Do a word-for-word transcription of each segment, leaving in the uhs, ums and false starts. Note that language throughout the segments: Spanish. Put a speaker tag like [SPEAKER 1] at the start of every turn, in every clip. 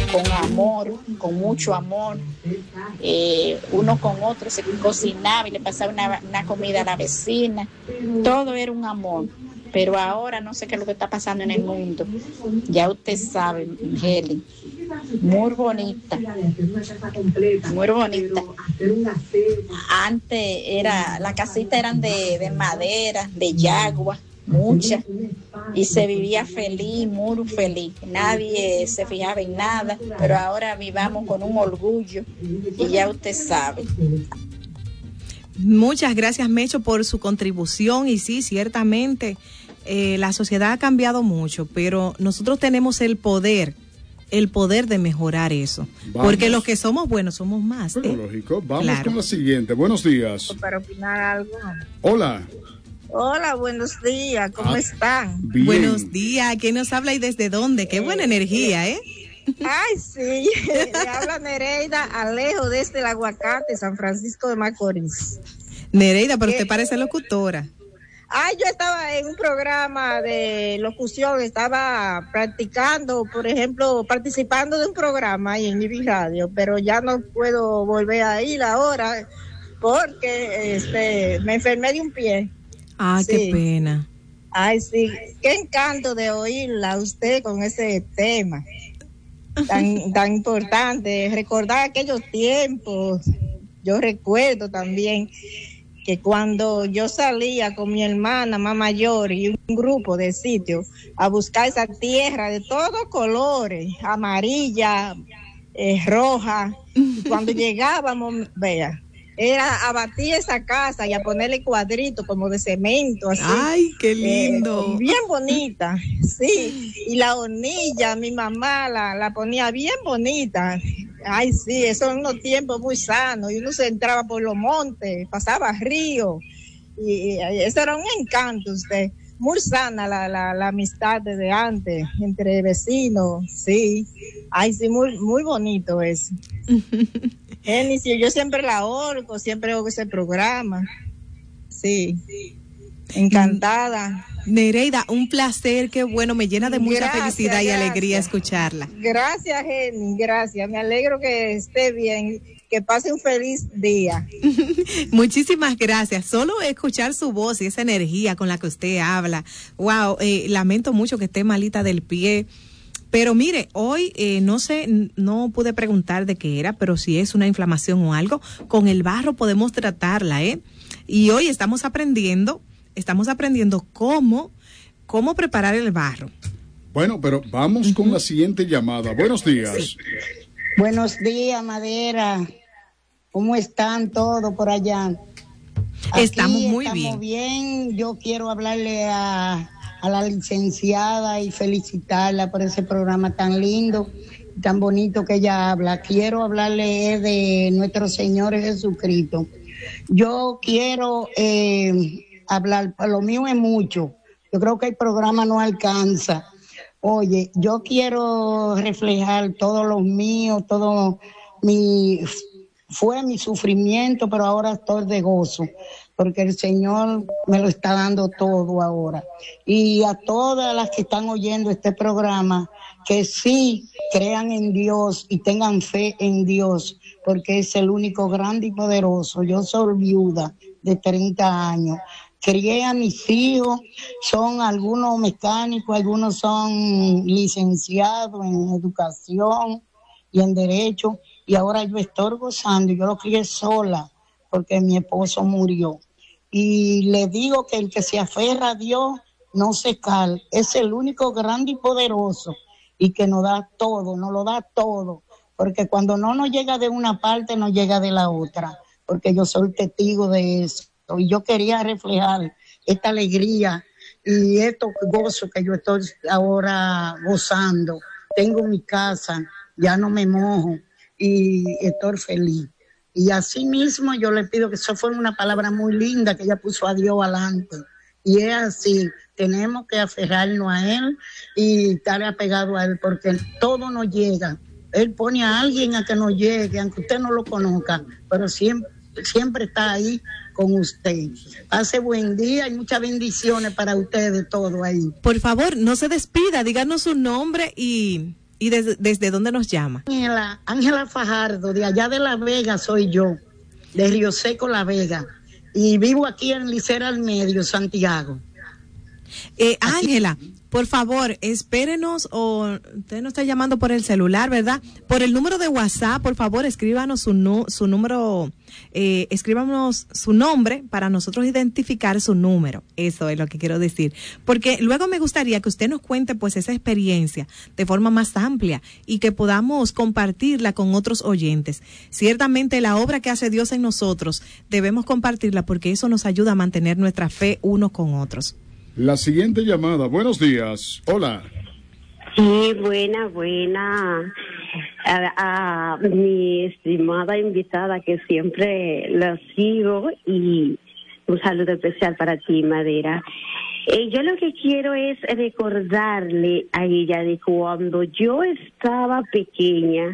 [SPEAKER 1] con amor, con mucho amor, eh, uno con otro se cocinaba y le pasaba una, una comida a la vecina, todo era un amor. Pero ahora no sé qué es lo que está pasando en el mundo. Ya usted sabe, Heli. Muy bonita. Muy bonita. Antes era, las casitas eran de, de madera, de yagua, muchas. Y se vivía feliz, muy feliz. Nadie se fijaba en nada. Pero ahora vivamos con un orgullo. Y ya usted sabe.
[SPEAKER 2] Muchas gracias, Mecho, por su contribución. Y sí, ciertamente eh, la sociedad ha cambiado mucho, pero nosotros tenemos el poder, el poder de mejorar eso. Vamos. Porque los que somos buenos somos más.
[SPEAKER 3] Pero
[SPEAKER 2] ¿eh?
[SPEAKER 3] lógico. Vamos
[SPEAKER 2] claro.
[SPEAKER 3] con la siguiente. Buenos días.
[SPEAKER 4] Para opinar algo.
[SPEAKER 3] Hola.
[SPEAKER 4] Hola, buenos días. ¿Cómo ah, están?
[SPEAKER 2] Bien. Buenos días. ¿Quién nos habla y desde dónde? Qué buena energía, ¿eh?
[SPEAKER 4] Ay, sí, le habla Nereida Alejo desde el Aguacate, San Francisco de Macorís.
[SPEAKER 2] Nereida, pero usted parece locutora.
[SPEAKER 4] Ay, yo estaba en un programa de locución, estaba practicando, por ejemplo, participando de un programa ahí en Ibi Radio, pero ya no puedo volver a ir ahora porque este, me enfermé de un pie.
[SPEAKER 2] Ah, sí. Qué pena.
[SPEAKER 4] Ay, sí, qué encanto de oírla a usted con ese tema. Tan, tan importante, recordar aquellos tiempos. Yo recuerdo también que cuando yo salía con mi hermana más mayor y un grupo de sitios a buscar esa tierra de todos colores, amarilla, eh, roja, y cuando llegábamos, vea, era a batir esa casa y a ponerle cuadritos como de cemento, así.
[SPEAKER 2] ¡Ay, qué lindo!
[SPEAKER 4] Eh, bien bonita, sí. Y la hornilla, mi mamá la, la ponía bien bonita. Ay, sí, esos son unos tiempos muy sanos. Y uno se entraba por los montes, pasaba ríos. Y, y eso era un encanto, usted. Muy sana la, la, la amistad desde antes, entre vecinos, sí. Ay, sí, muy, muy bonito eso. Génesis, yo siempre la orco, siempre hago ese programa. Sí, encantada.
[SPEAKER 2] Nereida, un placer, qué bueno, me llena de mucha
[SPEAKER 4] gracias,
[SPEAKER 2] felicidad y
[SPEAKER 4] gracias.
[SPEAKER 2] alegría escucharla.
[SPEAKER 4] Gracias, Jenny, gracias. Me alegro que esté bien, que pase un feliz día.
[SPEAKER 2] Muchísimas gracias. Solo escuchar su voz y esa energía con la que usted habla. Wow, eh, lamento mucho que esté malita del pie. Pero mire, hoy eh, no sé, no pude preguntar de qué era, pero si es una inflamación o algo, con el barro podemos tratarla, ¿eh? Y hoy estamos aprendiendo, estamos aprendiendo cómo, cómo preparar el barro.
[SPEAKER 3] Bueno, pero vamos uh-huh. con la siguiente llamada. Buenos días. Sí.
[SPEAKER 5] Buenos días, Madera. ¿Cómo están todos por allá? Aquí
[SPEAKER 2] estamos muy
[SPEAKER 5] estamos
[SPEAKER 2] bien.
[SPEAKER 5] bien. Yo quiero hablarle a... a la licenciada y felicitarla por ese programa tan lindo, tan bonito que ella habla. Quiero hablarle de nuestro Señor Jesucristo. Yo quiero eh, hablar, lo mío es mucho, yo creo que el programa no alcanza. Oye, yo quiero reflejar todos los míos, todo mi, fue mi sufrimiento, pero ahora estoy de gozo, porque el Señor me lo está dando todo ahora. Y a todas las que están oyendo este programa, que sí crean en Dios y tengan fe en Dios, porque es el único grande y poderoso. Yo soy viuda de treinta años. Crié a mis hijos, son algunos mecánicos, algunos son licenciados en educación y en derecho, y ahora yo estoy gozando, yo lo crié sola, porque mi esposo murió. Y le digo que el que se aferra a Dios no se cae, es el único grande y poderoso, y que nos da todo, nos lo da todo, porque cuando no nos llega de una parte, nos llega de la otra, porque yo soy testigo de eso. Y yo quería reflejar esta alegría y estos gozos que yo estoy ahora gozando. Tengo mi casa, ya no me mojo y estoy feliz. Y así mismo yo le pido que eso fue una palabra muy linda que ella puso a Dios adelante. Y es así, tenemos que aferrarnos a Él y estar apegados a Él, porque todo nos llega. Él pone a alguien a que nos llegue, aunque usted no lo conozca, pero siempre, siempre está ahí con usted. Pase buen día y muchas bendiciones para ustedes todo ahí.
[SPEAKER 2] Por favor, no se despida, díganos su nombre y, ¿Y desde, desde dónde nos llama?
[SPEAKER 5] Ángela, Ángela Fajardo, de allá de La Vega soy yo, de Río Seco, La Vega. Y vivo aquí en Licera al Medio, Santiago.
[SPEAKER 2] Eh, Ángela, por favor, espérenos, o usted nos está llamando por el celular, ¿verdad? Por el número de WhatsApp, por favor, escríbanos su, nu, su número, eh, escríbanos su nombre para nosotros identificar su número. Eso es lo que quiero decir. Porque luego me gustaría que usted nos cuente pues esa experiencia de forma más amplia y que podamos compartirla con otros oyentes. Ciertamente la obra que hace Dios en nosotros debemos compartirla porque eso nos ayuda a mantener nuestra fe unos con otros.
[SPEAKER 3] La siguiente llamada, buenos días, hola.
[SPEAKER 6] Sí, buena, buena. A, a mi estimada invitada que siempre la sigo, y un saludo especial para ti, Madera. Eh, yo lo que quiero es recordarle a ella de cuando yo estaba pequeña,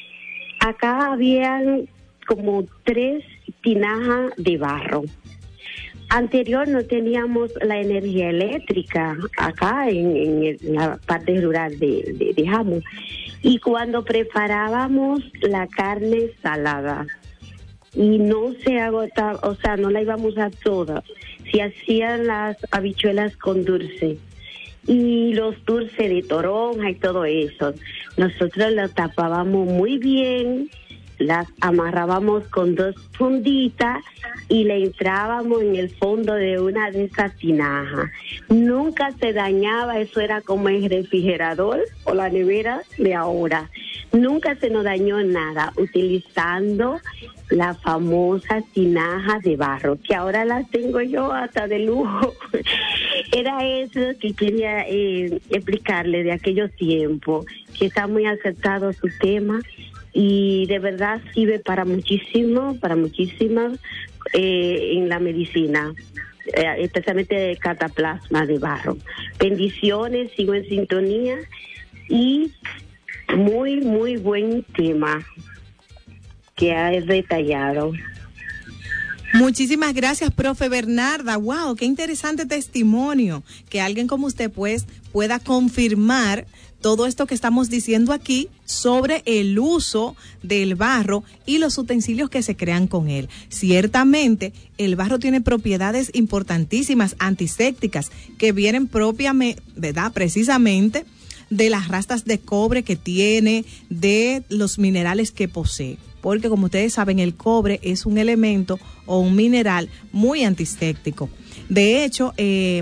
[SPEAKER 6] acá habían como tres tinajas de barro. Anterior no teníamos la energía eléctrica acá en, en, el, en la parte rural de, de, de Jamo. Y cuando preparábamos la carne salada y no se agotaba, o sea, no la íbamos a toda, se hacían las habichuelas con dulce y los dulces de toronja y todo eso. Nosotros lo tapábamos muy bien, las amarrábamos con dos funditas y le entrábamos en el fondo de una de esas tinajas. Nunca se dañaba, eso era como el refrigerador o la nevera de ahora. Nunca se nos dañó nada utilizando la famosa tinaja de barro, que ahora la tengo yo hasta de lujo. Era eso que quería eh, explicarle de aquellos tiempos, que está muy acertado su tema. Y de verdad sirve para muchísimo, para muchísimas eh, en la medicina, eh, especialmente el cataplasma de barro. Bendiciones, sigo en sintonía y muy, muy buen tema que has detallado.
[SPEAKER 2] Muchísimas gracias, profe Bernarda. Wow, qué interesante testimonio, que alguien como usted pues pueda confirmar todo esto que estamos diciendo aquí sobre el uso del barro y los utensilios que se crean con él. Ciertamente, el barro tiene propiedades importantísimas antisépticas que vienen propiamente, ¿verdad? Precisamente de las rastas de cobre que tiene, de los minerales que posee. Porque como ustedes saben, el cobre es un elemento o un mineral muy antiséptico. De hecho, eh,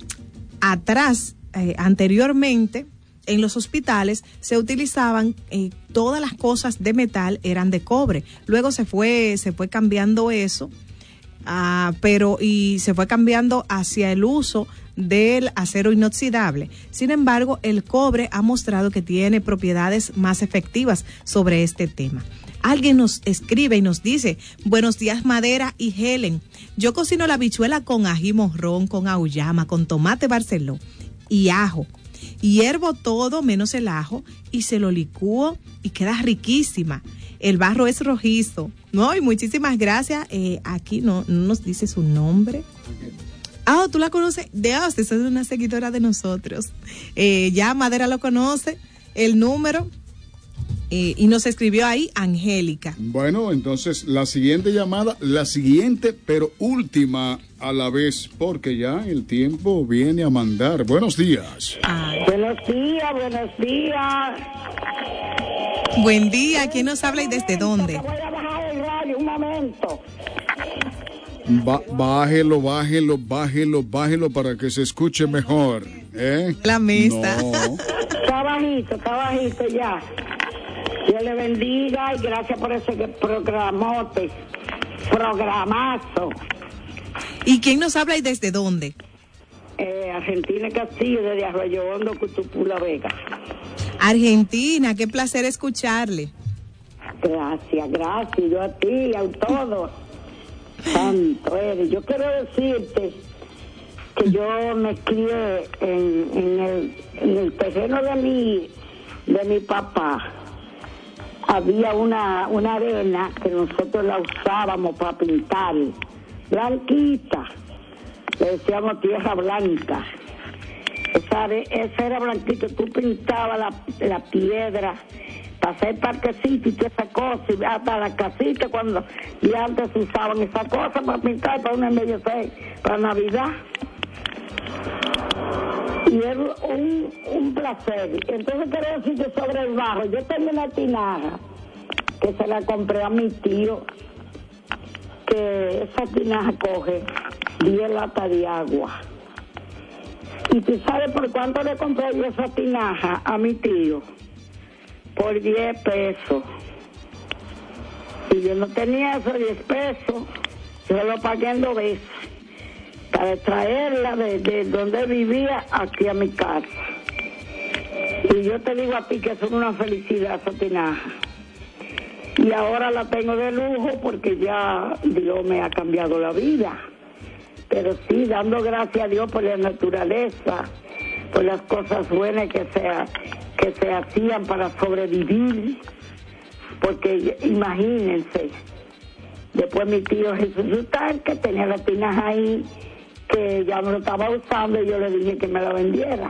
[SPEAKER 2] atrás, eh, anteriormente, en los hospitales se utilizaban eh, todas las cosas de metal eran de cobre. Luego se fue se fue cambiando eso, uh, pero y se fue cambiando hacia el uso del acero inoxidable. Sin embargo, el cobre ha mostrado que tiene propiedades más efectivas sobre este tema. Alguien nos escribe y nos dice: buenos días, Madera y Helen. Yo cocino la habichuela con ají morrón, con auyama, con tomate barceló y ajo. Hiervo todo menos el ajo y se lo licúo y queda riquísima. El barro es rojizo. No, y muchísimas gracias. Eh, aquí no, no nos dice su nombre. Ah, ¿tú la conoces? Dios, esa es una seguidora de nosotros. Eh, ya Madera lo conoce, el número. Eh, y nos escribió ahí Angélica.
[SPEAKER 3] Bueno, entonces la siguiente llamada, la siguiente, pero última a la vez, porque ya el tiempo viene a mandar. Buenos días.
[SPEAKER 2] Ah.
[SPEAKER 7] Buenos días, buenos días.
[SPEAKER 2] Buen día, ¿quién nos habla y desde dónde?
[SPEAKER 7] Voy a bajar el radio un momento.
[SPEAKER 3] Ba- bájelo, bájelo, bájelo, bájelo para que se escuche mejor. ¿Eh?
[SPEAKER 2] La mesa.
[SPEAKER 3] No.
[SPEAKER 7] Está bajito, está bajito ya. Dios le bendiga y gracias por ese programote, programazo.
[SPEAKER 2] ¿Y quién nos habla y desde dónde?
[SPEAKER 7] Eh, Argentina Castillo, desde Arroyo Hondo, Cutupú, La Vega.
[SPEAKER 2] Argentina, qué placer escucharle.
[SPEAKER 7] Gracias, gracias, yo a ti, a todos. Santo eres. Yo quiero decirte que yo me crié en, en, el, en el terreno de mi, de mi papá. Había una, una arena que nosotros la usábamos para pintar, blanquita, le decíamos tierra blanca. Esa, esa era blanquito, tú pintabas la, la piedra para hacer parquecito y toda esa cosa, y hasta la casita cuando y antes usaban esa cosa para pintar para una medio seis, para Navidad. Y es un, un placer. Entonces quiero decirte sobre el barro. Yo tengo una tinaja que se la compré a mi tío, que esa tinaja coge diez latas de agua. ¿Y tú sabes por cuánto le compré yo esa tinaja a mi tío? Por diez pesos. Y yo no tenía esos diez pesos, yo lo pagué en dos veces para traerla de, de donde vivía aquí a mi casa. Y yo te digo a ti que es una felicidad esa tinaja. Y ahora la tengo de lujo porque ya Dios me ha cambiado la vida. Pero sí, dando gracias a Dios por la naturaleza, por las cosas buenas que se, que se hacían para sobrevivir. Porque imagínense, después mi tío Jesús Sultán, que tenía la tinaja ahí, que ya no lo estaba usando, y yo le dije que me la vendiera.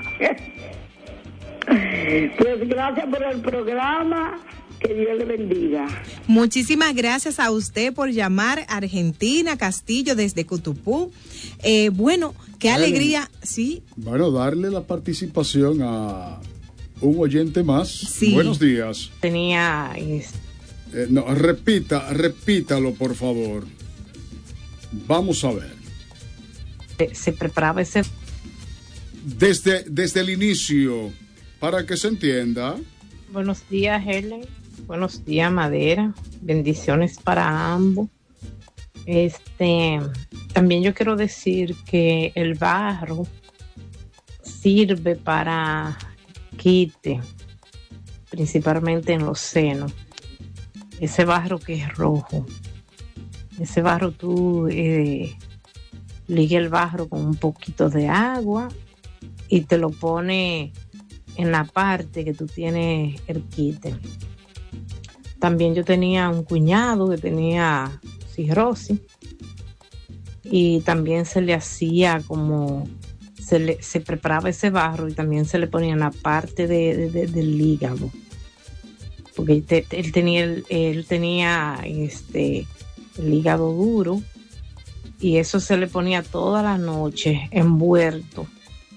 [SPEAKER 7] Pues gracias por el programa, que Dios le bendiga.
[SPEAKER 2] Muchísimas gracias a usted por llamar a Argentina, Castillo, desde Cutupú. Eh, bueno, qué
[SPEAKER 3] Helen,
[SPEAKER 2] alegría, sí.
[SPEAKER 3] Bueno, darle la participación a un oyente más.
[SPEAKER 2] Sí.
[SPEAKER 3] Buenos días.
[SPEAKER 8] Tenía... Eh,
[SPEAKER 3] no, repita, repítalo, por favor. Vamos a ver.
[SPEAKER 8] Se preparaba ese...
[SPEAKER 3] Desde, desde el inicio, para que se entienda.
[SPEAKER 8] Buenos días, Helen. Buenos días, Madera. Bendiciones para ambos. Este, también yo quiero decir que el barro sirve para quite, principalmente en los senos. Ese barro que es rojo. Ese barro tú eh, ligas el barro con un poquito de agua y te lo pone en la parte que tú tienes el quite. También yo tenía un cuñado que tenía cirrosis y también se le hacía como se le se preparaba ese barro y también se le ponía en la parte de, de, de, del hígado, porque te, él tenía él, él tenía este el hígado duro y eso se le ponía toda la noche envuelto.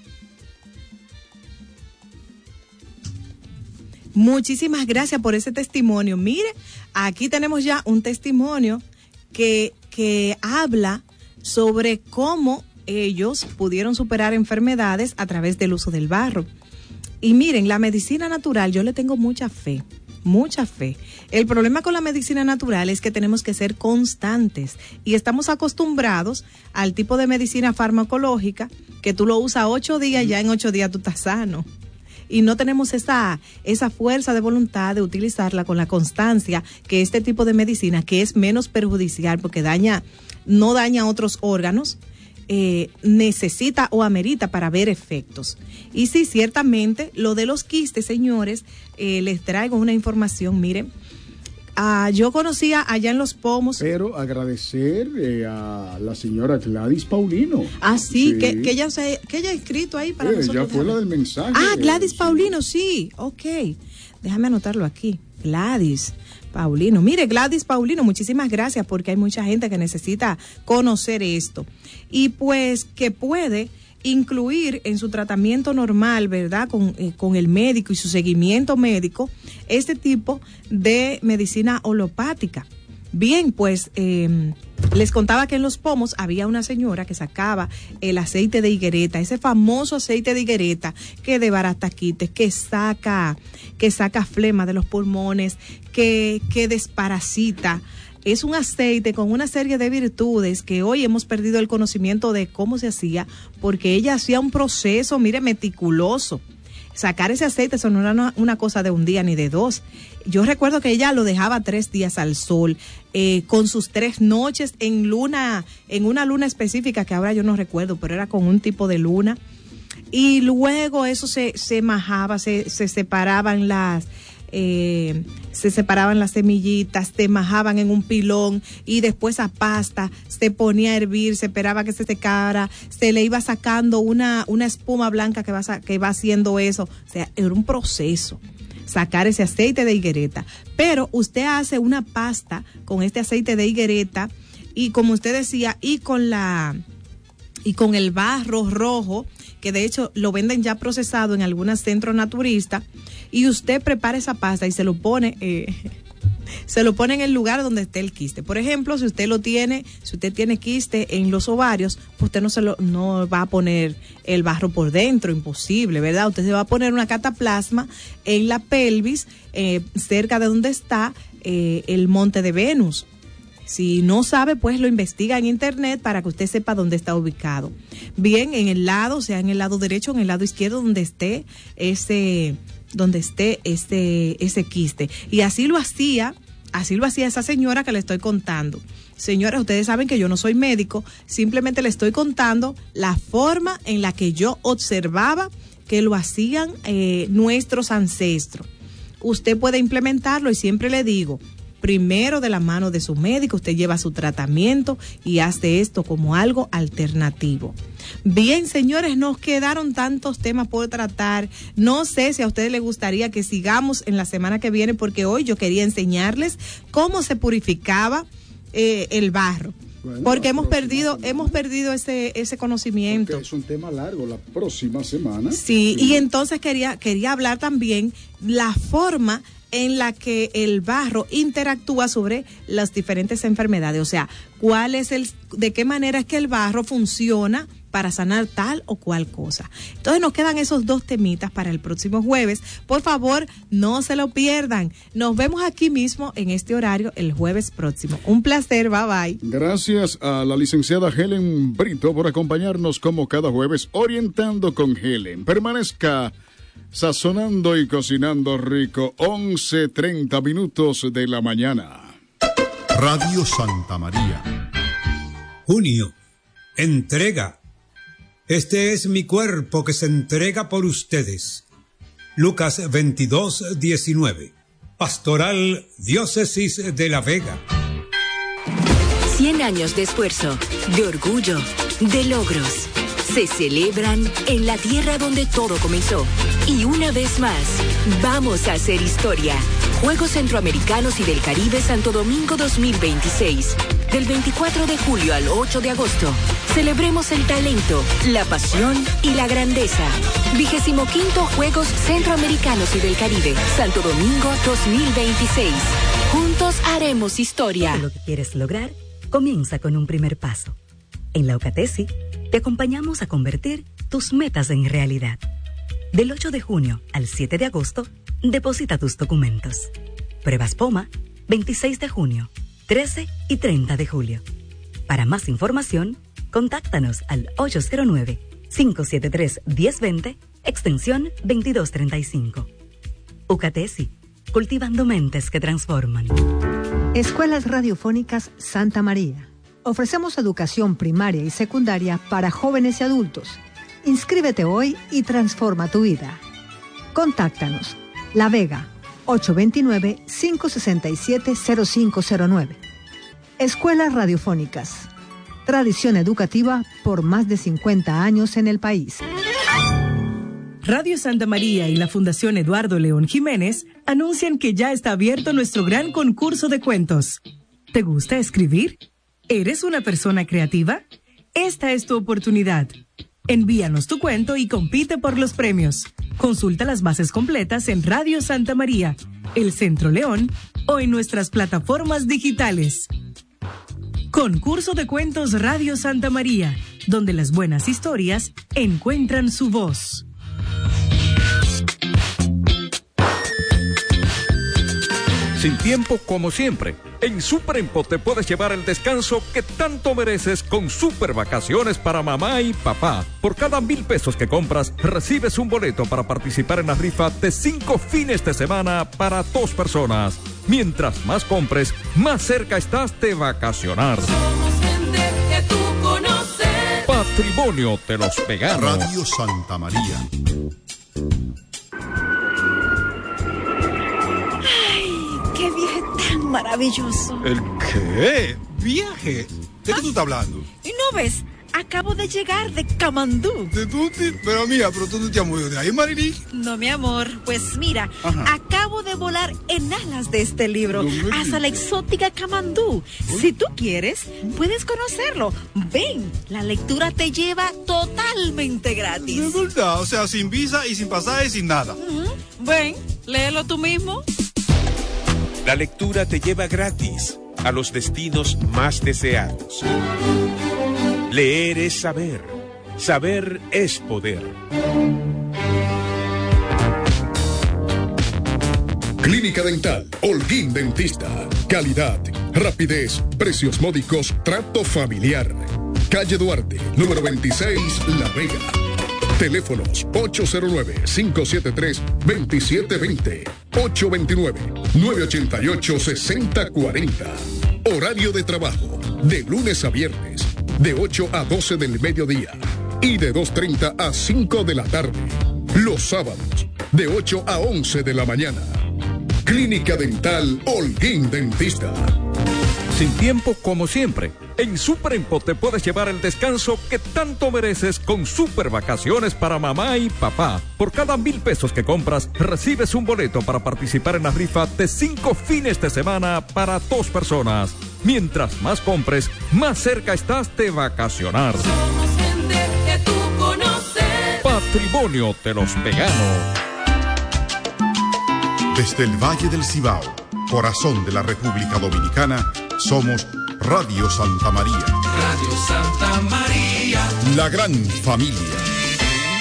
[SPEAKER 2] Muchísimas gracias por ese testimonio. Mire, aquí tenemos ya un testimonio que, que habla sobre cómo ellos pudieron superar enfermedades a través del uso del barro. Y miren, la medicina natural, yo le tengo mucha fe, mucha fe. El problema con la medicina natural es que tenemos que ser constantes y estamos acostumbrados al tipo de medicina farmacológica que tú lo usas ocho días, ya en ocho días tú estás sano. Y no tenemos esa, esa fuerza de voluntad de utilizarla con la constancia que este tipo de medicina, que es menos perjudicial porque daña, no daña otros órganos, eh, necesita o amerita para ver efectos. Y sí, ciertamente, lo de los quistes, señores, eh, les traigo una información, miren. Ah, yo conocía allá en Los Pomos.
[SPEAKER 3] Pero agradecer eh, a la señora Gladys Paulino.
[SPEAKER 2] Ah, sí, sí. Que, que, ella se, que ella ha escrito ahí para
[SPEAKER 3] eh,
[SPEAKER 2] nosotros.
[SPEAKER 3] Ya fue la del mensaje.
[SPEAKER 2] Ah, Gladys
[SPEAKER 3] eh,
[SPEAKER 2] Paulino, sí. sí, ok. Déjame anotarlo aquí. Gladys Paulino. Mire, Gladys Paulino, muchísimas gracias porque hay mucha gente que necesita conocer esto. Y pues que puede incluir en su tratamiento normal, ¿verdad? Con, eh, con el médico y su seguimiento médico, este tipo de medicina holopática. Bien, pues eh, les contaba que en Los Pomos había una señora que sacaba el aceite de higuereta, ese famoso aceite de higuereta que desbarata quites, que saca, que saca flema de los pulmones, que, que desparasita. Es un aceite con una serie de virtudes que hoy hemos perdido el conocimiento de cómo se hacía, porque ella hacía un proceso, mire, meticuloso. Sacar ese aceite, eso no era una, una cosa de un día ni de dos. Yo recuerdo que ella lo dejaba tres días al sol, eh, con sus tres noches en luna, en una luna específica que ahora yo no recuerdo, pero era con un tipo de luna. Y luego eso se, se majaba, se, se separaban las... Eh, se separaban las semillitas, se majaban en un pilón y después a pasta se ponía a hervir, se esperaba que se secara, se le iba sacando una, una espuma blanca que va, que va haciendo eso. O sea, era un proceso sacar ese aceite de higuereta. Pero usted hace una pasta con este aceite de higuereta y, como usted decía, y con la y con el barro rojo, que de hecho lo venden ya procesado en algunos centros naturistas, y usted prepara esa pasta y se lo pone eh, se lo pone en el lugar donde esté el quiste. Por ejemplo, si usted lo tiene, si usted tiene quiste en los ovarios, pues usted no se lo no va a poner el barro por dentro, imposible, ¿verdad? Usted se va a poner una cataplasma en la pelvis, eh, cerca de donde está eh, el monte de Venus. Si no sabe, pues lo investiga en internet para que usted sepa dónde está ubicado. Bien, en el lado, o sea, en el lado derecho, en el lado izquierdo, donde esté ese, donde esté ese, ese quiste. Y así lo hacía, así lo hacía esa señora que le estoy contando. Señora, ustedes saben que yo no soy médico, simplemente le estoy contando la forma en la que yo observaba que lo hacían eh, nuestros ancestros. Usted puede implementarlo y siempre le digo, primero de la mano de su médico, usted lleva su tratamiento y hace esto como algo alternativo. Bien, señores, nos quedaron tantos temas por tratar. No sé si a ustedes les gustaría que sigamos en la semana que viene, porque hoy yo quería enseñarles cómo se purificaba eh, el barro. Bueno, porque hemos perdido, hemos perdido ese, ese conocimiento.
[SPEAKER 3] Porque es un tema largo, la próxima semana.
[SPEAKER 2] Sí, sí. Y entonces quería, quería hablar también la forma en la que el barro interactúa sobre las diferentes enfermedades, o sea, cuál es el, de qué manera es que el barro funciona para sanar tal o cual cosa. Entonces nos quedan esos dos temitas para el próximo jueves. Por favor, no se lo pierdan. Nos vemos aquí mismo en este horario el jueves próximo. Un placer, bye bye.
[SPEAKER 3] Gracias a la licenciada Helen Brito por acompañarnos como cada jueves, Orientando con Helen. Permanezca sazonando y cocinando rico, once treinta minutos de la mañana.
[SPEAKER 9] Radio Santa María.
[SPEAKER 10] Junio, entrega. Este es mi cuerpo que se entrega por ustedes. Lucas veintidós, diecinueve. Pastoral Diócesis de La Vega.
[SPEAKER 11] Cien años de esfuerzo, de orgullo, de logros. Se celebran en la tierra donde todo comenzó. Y una vez más, vamos a hacer historia. Juegos Centroamericanos y del Caribe Santo Domingo dos mil veintiséis. Del veinticuatro de julio al ocho de agosto. Celebremos el talento, la pasión y la grandeza. Vigésimo quinto Juegos Centroamericanos y del Caribe Santo Domingo dos mil veintiséis. Juntos haremos historia.
[SPEAKER 12] Todo lo que quieres lograr comienza con un primer paso. En la UCATESI te acompañamos a convertir tus metas en realidad. Del ocho de junio al siete de agosto, deposita tus documentos. Pruebas POMA, veintiséis de junio, trece y treinta de julio. Para más información, contáctanos al ocho cero nueve, cinco siete tres, uno cero dos cero, extensión veintidós treinta y cinco. UCATESI, cultivando mentes que transforman.
[SPEAKER 13] Escuelas Radiofónicas Santa María. Ofrecemos educación primaria y secundaria para jóvenes y adultos. Inscríbete hoy y transforma tu vida. Contáctanos. La Vega, ocho dos nueve, cinco seis siete, cero cinco cero nueve. Escuelas Radiofónicas. Tradición educativa por más de cincuenta años en el país.
[SPEAKER 14] Radio Santa María y la Fundación Eduardo León Jiménez anuncian que ya está abierto nuestro gran concurso de cuentos. ¿Te gusta escribir? ¿Eres una persona creativa? Esta es tu oportunidad. Envíanos tu cuento y compite por los premios. Consulta las bases completas en Radio Santa María, El Centro León o en nuestras plataformas digitales. Concurso de Cuentos Radio Santa María, donde las buenas historias encuentran su voz.
[SPEAKER 15] Sin tiempo como siempre, en Superempo te puedes llevar el descanso que tanto mereces con Super Vacaciones para mamá y papá. Por cada mil pesos que compras, recibes un boleto para participar en la rifa de cinco fines de semana para dos personas. Mientras más compres, más cerca estás de vacacionar.
[SPEAKER 16] Somos gente que tú conoces.
[SPEAKER 15] Patrimonio de los veganos.
[SPEAKER 9] Radio Santa María.
[SPEAKER 17] maravilloso.
[SPEAKER 18] ¿El qué? ¿Viaje? ¿De qué tú estás hablando?
[SPEAKER 17] ¿Y no ves? Acabo de llegar de Camandú.
[SPEAKER 18] ¿De Tuti? Pero mía, pero tú no te has movido de ahí, Marily.
[SPEAKER 17] No, mi amor. Pues mira, Ajá. acabo de volar en alas de este libro no hasta la exótica Camandú. ¿Uy? Si tú quieres, puedes conocerlo. Ven, la lectura te lleva totalmente gratis.
[SPEAKER 18] De verdad, o sea, sin visa y sin pasaje y sin nada.
[SPEAKER 17] Uh-huh. Ven, léelo tú mismo.
[SPEAKER 19] La lectura te lleva gratis a los destinos más deseados. Leer es saber, saber es poder.
[SPEAKER 20] Clínica Dental Holguín Dentista. Calidad, rapidez, precios módicos, trato familiar. Calle Duarte, número veintiséis, La Vega. Teléfonos ocho cero nueve, cinco siete tres, dos siete dos cero, ocho dos nueve, nueve ocho ocho, seis cero cuatro cero. Horario de trabajo, de lunes a viernes, de ocho a doce del mediodía y de dos treinta a cinco de la tarde. Los sábados, de ocho a once de la mañana. Clínica Dental Holguín Dentista.
[SPEAKER 15] Sin tiempo como siempre, en Superempo te puedes llevar el descanso que tanto mereces con super vacaciones para mamá y papá. Por cada mil pesos que compras, recibes un boleto para participar en la rifa de cinco fines de semana para dos personas. Mientras más compres, más cerca estás de vacacionar.
[SPEAKER 16] Somos gente que tú conoces.
[SPEAKER 15] Patrimonio de los veganos.
[SPEAKER 9] Desde el Valle del Cibao, corazón de la República Dominicana, somos Radio Santa María.
[SPEAKER 16] Radio Santa María.
[SPEAKER 9] La gran familia.